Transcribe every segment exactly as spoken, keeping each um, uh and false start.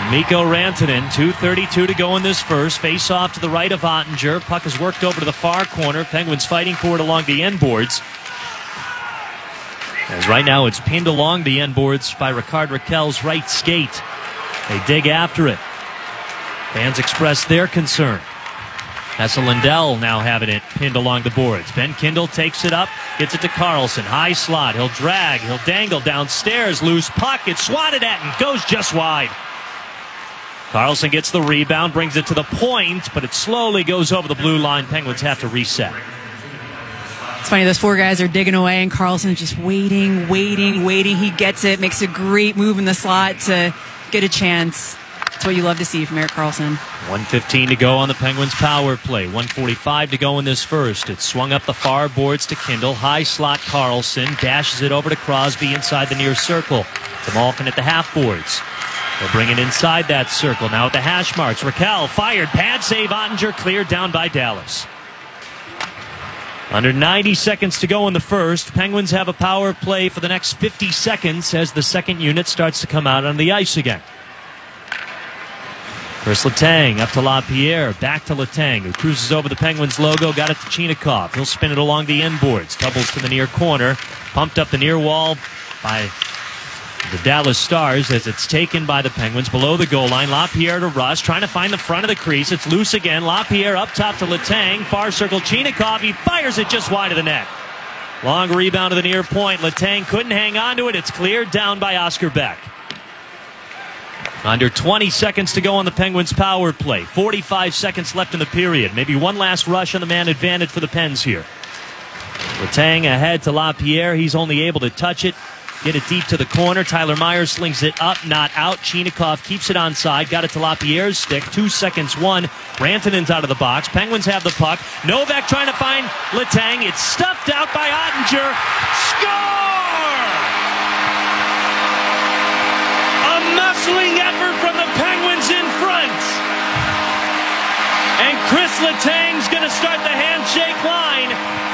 Mikko Rantanen, two thirty-two to go in this first. Face off to the right of Oettinger. Puck is worked over to the far corner. Penguins fighting for it along the end boards. As right now it's pinned along the end boards by Rickard Rakell's right skate. They dig after it. Fans express their concern. Esa Lindell now having it pinned along the boards. Ben Kindle takes it up, gets it to Carlson. High slot. He'll drag. He'll dangle downstairs. Loose puck. It's swatted at and goes just wide. Carlson gets the rebound, brings it to the point, but it slowly goes over the blue line. Penguins have to reset. It's funny, those four guys are digging away, and Carlson's just waiting, waiting, waiting. He gets it, makes a great move in the slot to get a chance. That's what you love to see from Erik Karlsson. one fifteen to go on the Penguins' power play. one forty-five to go in this first. It's swung up the far boards to Kindle. High slot Karlsson dashes it over to Crosby inside the near circle. To Malkin at the half boards. They'll bring it inside that circle. Now at the hash marks. Rakell fired. Pad save. Oettinger cleared down by Dallas. Under ninety seconds to go in the first. Penguins have a power play for the next fifty seconds as the second unit starts to come out on the ice again. Chris Letang up to LaPierre. Back to Letang, who cruises over the Penguins logo. Got it to Chinakhov. He'll spin it along the end boards. Doubles to the near corner. Pumped up the near wall by the Dallas Stars as it's taken by the Penguins below the goal line. LaPierre to Russ, trying to find the front of the crease. It's loose again. LaPierre up top to Letang. Far circle Chinakhov. He fires it just wide of the net. Long rebound to the near point. Letang couldn't hang on to it. It's cleared down by Oscar Beck. Under twenty seconds to go on the Penguins' power play. forty-five seconds left in the period. Maybe one last rush on the man advantage for the Pens here. Letang ahead to LaPierre. He's only able to touch it. Get it deep to the corner. Tyler Myers slings it up, not out. Chinakhov keeps it onside. Got it to LaPierre's stick. Two seconds, one. Rantanen's out of the box. Penguins have the puck. Novak trying to find Letang. It's stuffed out by Oettinger. Score! A muscling effort from the Penguins in front. And Chris Letang's going to start the handshake line.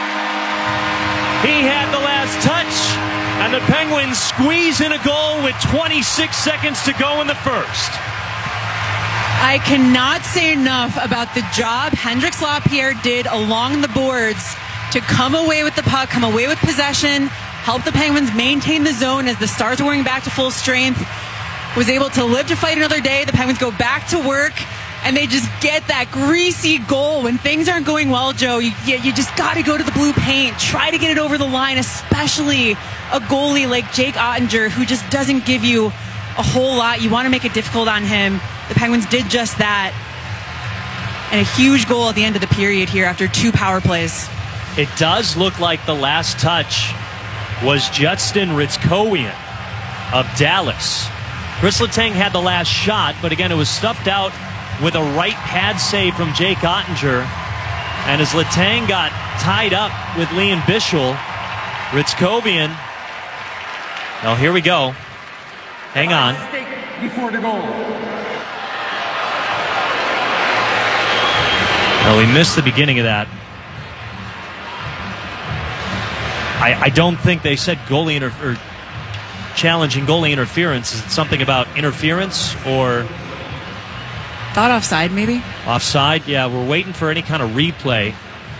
He had the last touch. And the Penguins squeeze in a goal with twenty-six seconds to go in the first. I cannot say enough about the job Hendrix LaPierre did along the boards to come away with the puck, come away with possession, help the Penguins maintain the zone as the Stars were going back to full strength, was able to live to fight another day. The Penguins go back to work, and they just get that greasy goal. When things aren't going well, Joe, you, you just got to go to the blue paint, try to get it over the line, especially a goalie like Jake Oettinger, who just doesn't give you a whole lot. You want to make it difficult on him. The Penguins did just that. And a huge goal at the end of the period here after two power plays. It does look like the last touch was Justin Ritzkowian of Dallas. Chris Letang had the last shot, but again, it was stuffed out with a right pad save from Jake Oettinger. And as Letang got tied up with Liam Bichsel, Ritzkowian. Now here we go. Hang on. Before the goal. Well, we missed the beginning of that. I, I don't think they said goalie inter- or challenging goalie interference. Is it something about interference or thought offside, maybe? Offside? Yeah, we're waiting for any kind of replay.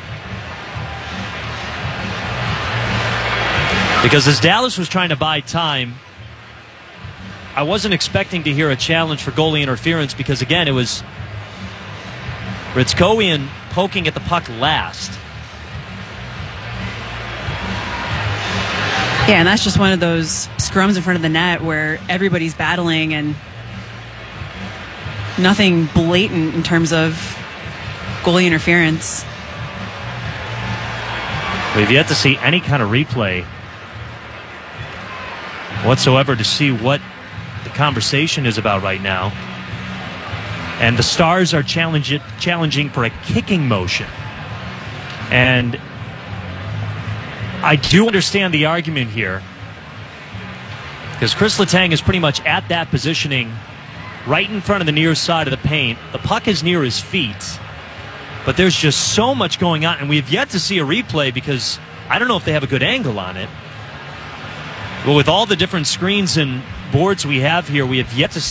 Because as Dallas was trying to buy time, I wasn't expecting to hear a challenge for goalie interference because, again, it was Ritzkowian poking at the puck last. Yeah, and that's just one of those scrums in front of the net where everybody's battling and nothing blatant in terms of goalie interference. We've yet to see any kind of replay whatsoever to see what the conversation is about right now. And the Stars are challenge it, challenging for a kicking motion. And I do understand the argument here because Chris Letang is pretty much at that positioning right in front of the near side of the paint. The puck is near his feet. But there's just so much going on, and we've yet to see a replay because I don't know if they have a good angle on it. But with all the different screens and boards we have here, we have yet to see